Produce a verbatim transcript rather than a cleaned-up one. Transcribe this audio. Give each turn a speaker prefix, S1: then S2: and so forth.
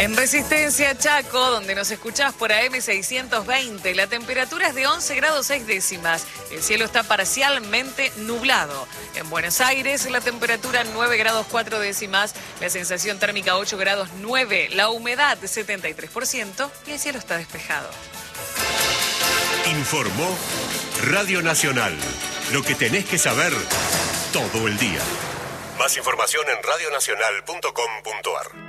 S1: En Resistencia Chaco, donde nos escuchás por A M seiscientos veinte, la temperatura es de once grados seis décimas. El cielo está parcialmente nublado. En Buenos Aires, la temperatura nueve grados cuatro décimas, la sensación térmica ocho grados nueve, la humedad setenta y tres por ciento y el cielo está despejado.
S2: Informó Radio Nacional. Lo que tenés que saber todo el día. Más información en radionacional punto com punto ar.